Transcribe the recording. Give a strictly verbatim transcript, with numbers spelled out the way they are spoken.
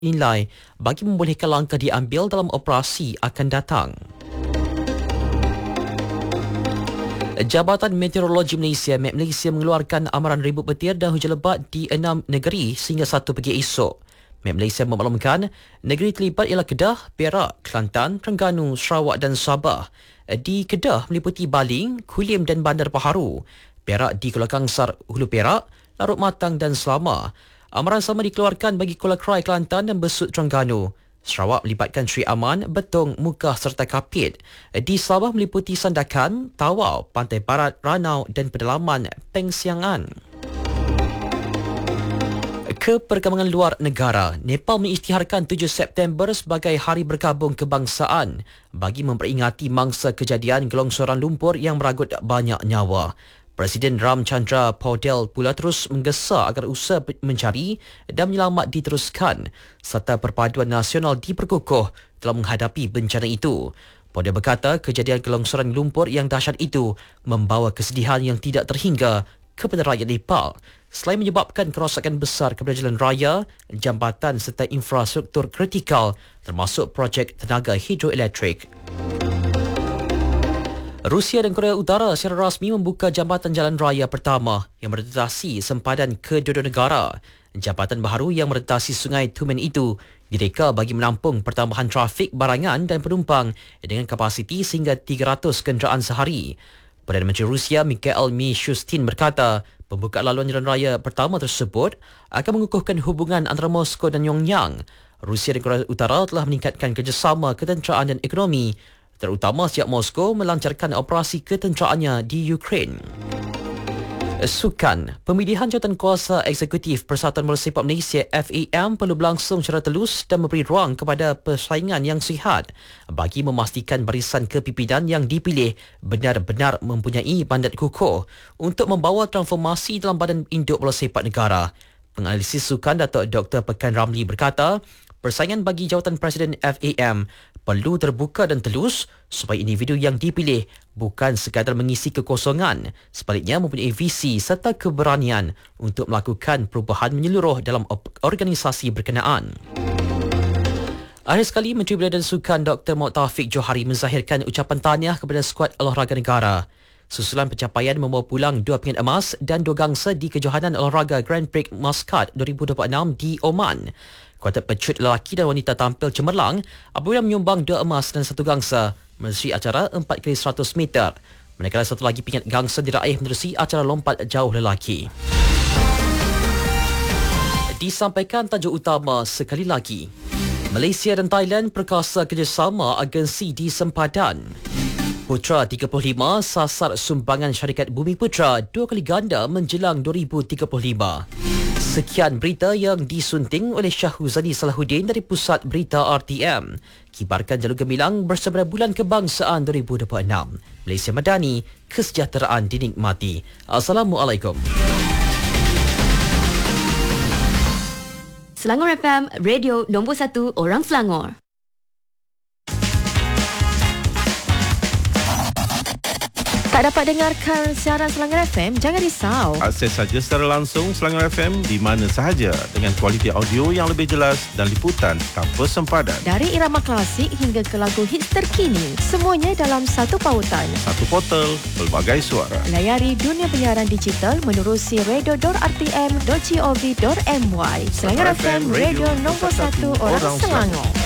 nilai bagi membolehkan langkah diambil dalam operasi akan datang. Jabatan Meteorologi Malaysia, Met Malaysia mengeluarkan amaran ribut petir dan hujan lebat di enam negeri sehingga satu pagi esok. Met Malaysia memaklumkan negeri terlibat ialah Kedah, Perak, Kelantan, Terengganu, Sarawak dan Sabah. Di Kedah meliputi Baling, Kulim dan Bandar Baharu. Perak di Kuala Kangsar, Hulu Perak, Larut Matang dan Selama. Amaran sama dikeluarkan bagi Kuala Krai, Kelantan dan Besut, Terengganu. Sarawak melibatkan Sri Aman, Betong, Mukah serta Kapit. Di Sabah meliputi Sandakan, Tawau, Pantai Barat, Ranau dan pedalaman Pengsiangan. Ke perkembangan luar negara, Nepal mengisytiharkan tujuh September sebagai Hari Berkabung Kebangsaan bagi memperingati mangsa kejadian gelongsoran lumpur yang meragut banyak nyawa. Presiden Ramchandra Paudel pula terus menggesa agar usaha mencari dan menyelamat diteruskan serta perpaduan nasional diperkukuh dalam menghadapi bencana itu. Paudel berkata kejadian gelongsoran lumpur yang dahsyat itu membawa kesedihan yang tidak terhingga kepada rakyat Nepal selain menyebabkan kerosakan besar kepada jalan raya, jambatan serta infrastruktur kritikal termasuk projek tenaga hidroelektrik. Rusia dan Korea Utara secara rasmi membuka jambatan jalan raya pertama yang merentasi sempadan kedua-dua negara. Jambatan baru yang merentasi Sungai Tumen itu direka bagi menampung pertambahan trafik barangan dan penumpang dengan kapasiti sehingga tiga ratus kenderaan sehari. Perdana Menteri Rusia Mikhail Mishustin berkata, pembukaan laluan jalan raya pertama tersebut akan mengukuhkan hubungan antara Moskow dan Pyongyang. Rusia dan Korea Utara telah meningkatkan kerjasama ketenteraan dan ekonomi, terutama sejak Moskow melancarkan operasi ketenteraannya di Ukraine. Sukan, pemilihan jawatan kuasa eksekutif Persatuan Bola Sepak Malaysia F A M perlu berlangsung secara telus dan memberi ruang kepada persaingan yang sihat bagi memastikan barisan kepimpinan yang dipilih benar-benar mempunyai mandat kukuh untuk membawa transformasi dalam badan induk bola sepak negara. Penganalisis sukan Datuk Doktor Pekan Ramli berkata, persaingan bagi jawatan Presiden F A M perlu terbuka dan telus supaya individu yang dipilih bukan sekadar mengisi kekosongan, sebaliknya mempunyai visi serta keberanian untuk melakukan perubahan menyeluruh dalam organisasi berkenaan. Akhir sekali, Menteri Belia dan Sukan Doktor Mohd Taufik Johari menzahirkan ucapan tahniah kepada skuad olahraga negara susulan pencapaian membawa pulang dua pingat emas dan dua gangsa di kejohanan olahraga Grand Prix Muscat dua ribu dua puluh enam di Oman. Kuartet pecut lelaki dan wanita tampil cemerlang apabila menyumbang dua emas dan satu gangsa menerusi acara empat kali seratus meter. Manakala satu lagi pingat gangsa diraih menerusi acara lompat jauh lelaki. Disampaikan tajuk utama sekali lagi. Malaysia dan Thailand perkasa kerjasama agensi di sempadan. Putra tiga puluh lima sasar sumbangan syarikat Bumi Putra dua kali ganda menjelang dua ribu tiga puluh lima. Sekian berita yang disunting oleh Syahuzani Salahuddin dari Pusat Berita R T M. Kibarkan jalur gemilang bersama Bulan Kebangsaan dua ribu dua puluh enam. Malaysia Madani, kesejahteraan dinikmati. Assalamualaikum. Selangor F M, radio nombor satu orang Selangor. Tak dapat dengarkan siaran Selangor F M? Jangan risau. Akses saja secara langsung Selangor F M di mana sahaja dengan kualiti audio yang lebih jelas dan liputan tanpa sempadan. Dari irama klasik hingga ke lagu hits terkini, semuanya dalam satu pautan. Satu portal, pelbagai suara. Layari dunia penyiaran digital menerusi radio dot r t m dot gov dot m y. Selangor F M, radio nombor satu orang Selangor.